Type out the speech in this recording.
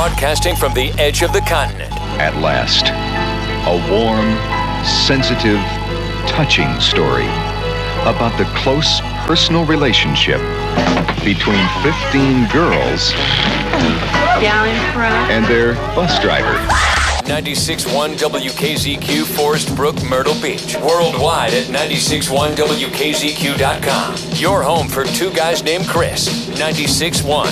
broadcasting from the edge of the continent. At last, a warm, sensitive, touching story about the close personal relationship between 15 girls down in front and their bus driver. 96.1 WKZQ, Forest Brook, Myrtle Beach. Worldwide at 96.1WKZQ.com. Your home for two guys named Chris. 96.1